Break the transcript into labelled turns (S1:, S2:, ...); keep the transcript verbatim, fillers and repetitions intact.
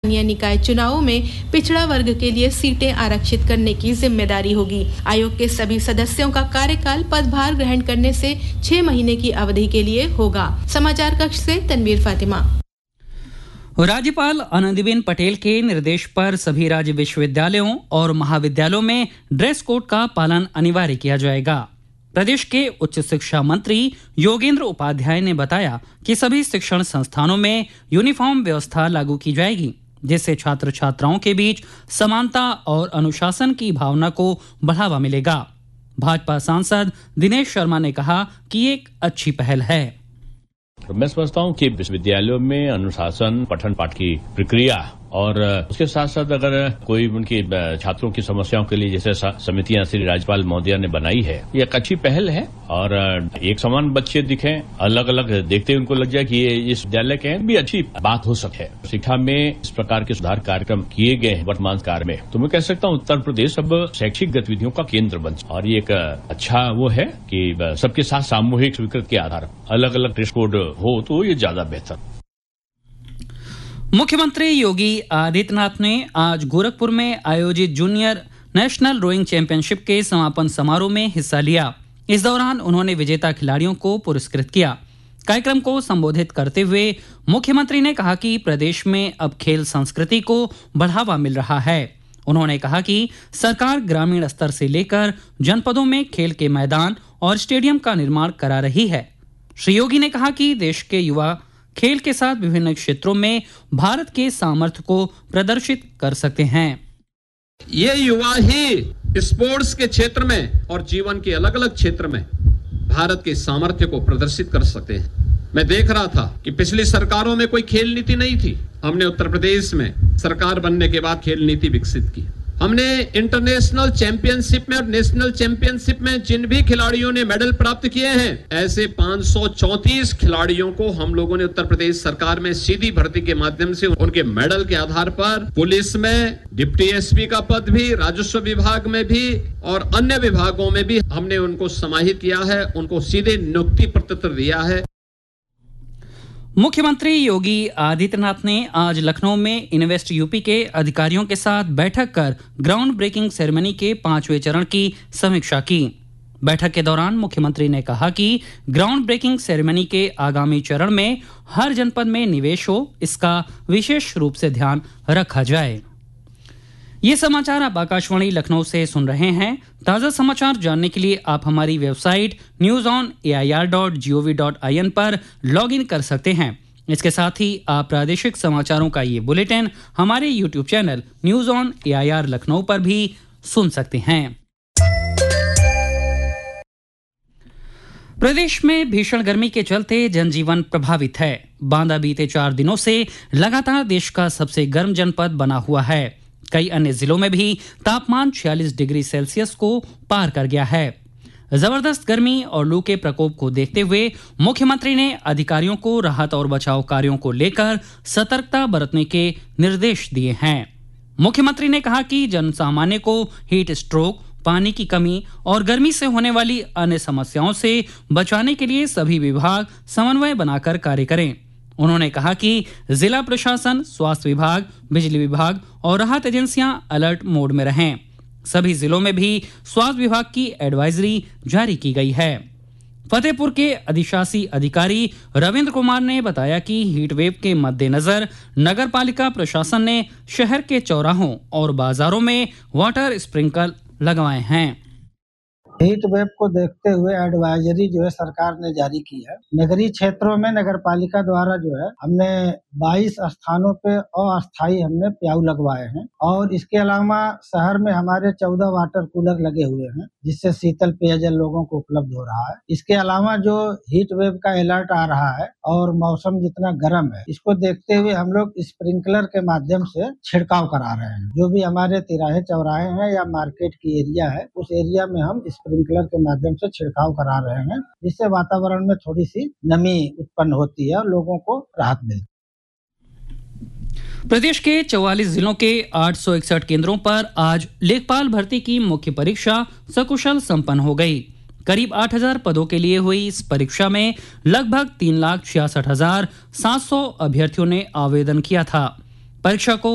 S1: स्थानीय निकाय चुनावों में पिछड़ा वर्ग के लिए सीटें आरक्षित करने की जिम्मेदारी होगी। आयोग के सभी सदस्यों का कार्यकाल पदभार ग्रहण करने से छह महीने की अवधि के लिए होगा। समाचार कक्ष से तनवीर फातिमा।
S2: राज्यपाल आनंदीबेन पटेल के निर्देश पर सभी राज्य विश्वविद्यालयों और महाविद्यालयों में ड्रेस कोड का पालन अनिवार्य किया जाएगा। प्रदेश के उच्च शिक्षा मंत्री योगेंद्र उपाध्याय ने बताया कि सभी शिक्षण संस्थानों में यूनिफॉर्म व्यवस्था लागू की जाएगी, जिससे छात्र छात्राओं के बीच समानता और अनुशासन की भावना को बढ़ावा मिलेगा। भाजपा सांसद दिनेश शर्मा ने कहा कि ये एक अच्छी पहल है।
S3: मैं समझता हूँ कि विश्वविद्यालयों में अनुशासन, पठन पाठ की प्रक्रिया और उसके साथ साथ अगर कोई उनकी छात्रों की समस्याओं के लिए जैसे समितियां श्री राज्यपाल महोदया ने बनाई है, ये एक अच्छी पहल है। और एक समान बच्चे दिखें, अलग अलग देखते उनको लग जाए कि ये इस विद्यालय के हैं, भी अच्छी बात हो सके। शिक्षा में इस प्रकार के सुधार कार्यक्रम किए गए हैं वर्तमान काल में, तो मैं कह सकता हूँ उत्तर प्रदेश अब शैक्षिक गतिविधियों का केंद्र बन, और ये एक अच्छा वो है कि सबके साथ सामूहिक स्वीकृति के आधार पर अलग अलग ड्रेस कोड हो तो ये ज्यादा बेहतर।
S2: मुख्यमंत्री योगी आदित्यनाथ ने आज गोरखपुर में आयोजित जूनियर नेशनल रोइंग चैंपियनशिप के समापन समारोह में हिस्सा लिया। इस दौरान उन्होंने विजेता खिलाड़ियों को पुरस्कृत किया। कार्यक्रम को संबोधित करते हुए मुख्यमंत्री ने कहा कि प्रदेश में अब खेल संस्कृति को बढ़ावा मिल रहा है। उन्होंने कहा कि सरकार ग्रामीण स्तर से लेकर जनपदों में खेल के मैदान और स्टेडियम का निर्माण करा रही है। श्री योगी ने कहा कि देश के युवा खेल के साथ विभिन्न क्षेत्रों में भारत के सामर्थ्य को प्रदर्शित कर सकते हैं।
S4: ये युवा ही स्पोर्ट्स के क्षेत्र में और जीवन के अलग अलग क्षेत्र में भारत के सामर्थ्य को प्रदर्शित कर सकते हैं। मैं देख रहा था कि पिछली सरकारों में कोई खेल नीति नहीं थी। हमने उत्तर प्रदेश में सरकार बनने के बाद खेल नीति विकसित की। हमने इंटरनेशनल चैंपियनशिप में और नेशनल चैंपियनशिप में जिन भी खिलाड़ियों ने मेडल प्राप्त किए हैं, ऐसे पाँच सौ चौंतीस खिलाड़ियों को हम लोगों ने उत्तर प्रदेश सरकार में सीधी भर्ती के माध्यम से उनके मेडल के आधार पर पुलिस में डिप्टी एसपी का पद भी, राजस्व विभाग में भी और अन्य विभागों में भी हमने उनको समाहित किया है, उनको सीधे नियुक्ति पत्र दिया है।
S2: मुख्यमंत्री योगी आदित्यनाथ ने आज लखनऊ में इन्वेस्ट यूपी के अधिकारियों के साथ बैठक कर ग्राउंड ब्रेकिंग सेरेमनी के पांचवें चरण की समीक्षा की। बैठक के दौरान मुख्यमंत्री ने कहा कि ग्राउंड ब्रेकिंग सेरेमनी के आगामी चरण में हर जनपद में निवेश हो, इसका विशेष रूप से ध्यान रखा जाए। ये समाचार आप आकाशवाणी लखनऊ से सुन रहे हैं। ताज़ा समाचार जानने के लिए आप हमारी website news on A I R dot G O V dot I N पर लॉग इन कर सकते हैं। इसके साथ ही आप प्रादेशिक समाचारों का ये बुलेटिन हमारे YouTube channel news on A I R Lucknow पर भी सुन सकते हैं। प्रदेश में भीषण गर्मी के चलते जनजीवन प्रभावित है। बांदा बीते चार दिनों से लगातार देश का सबसे गर्म जनपद बना हुआ है। कई अन्य जिलों में भी तापमान छियालीस डिग्री सेल्सियस को पार कर गया है। जबरदस्त गर्मी और लू के प्रकोप को देखते हुए मुख्यमंत्री ने अधिकारियों को राहत और बचाव कार्यों को लेकर सतर्कता बरतने के निर्देश दिए हैं। मुख्यमंत्री ने कहा कि जन सामान्य को हीट स्ट्रोक, पानी की कमी और गर्मी से होने वाली अन्य समस्याओं से बचाने के लिए सभी विभाग समन्वय बनाकर कार्य करें। उन्होंने कहा कि जिला प्रशासन, स्वास्थ्य विभाग, बिजली विभाग और राहत एजेंसियां अलर्ट मोड में रहें। सभी जिलों में भी स्वास्थ्य विभाग की एडवाइजरी जारी की गई है। फतेहपुर के अधिशासी अधिकारी रविंद्र कुमार ने बताया कि हीट वेव के मद्देनजर नगर पालिका प्रशासन ने शहर के चौराहों और बाजारों में वाटर स्प्रिंकलर लगवाए हैं।
S5: हीट वेव को देखते हुए एडवाइजरी जो है सरकार ने जारी की है। नगरीय क्षेत्रों में नगर पालिका द्वारा जो है हमने बाईस स्थानों पे अस्थायी हमने प्याऊ लगवाए हैं और इसके अलावा शहर में हमारे चौदह वाटर कूलर लगे हुए हैं, जिससे शीतल पेयजल लोगों को उपलब्ध हो रहा है। इसके अलावा जो हीट वेव का अलर्ट आ रहा है और मौसम जितना गर्म है, इसको देखते हुए हम लोग स्प्रिंकलर के माध्यम से छिड़काव करा रहे हैं। जो भी हमारे तिराहे चौराहे हैं या मार्केट की एरिया है, उस एरिया में हम स्प्रिंकलर के माध्यम से छिड़काव करा रहे हैं, जिससे वातावरण में थोड़ी सी नमी उत्पन्न होती है और लोगों को राहत मिलती है।
S2: प्रदेश के चौवालीस जिलों के आठ सौ इकसठ केंद्रों पर आज लेखपाल भर्ती की मुख्य परीक्षा सकुशल संपन्न हो गई। करीब आठ हजार पदों के लिए हुई इस परीक्षा में लगभग तीन लाख छियासठ हजार सात सौ अभ्यर्थियों ने आवेदन किया था। परीक्षा को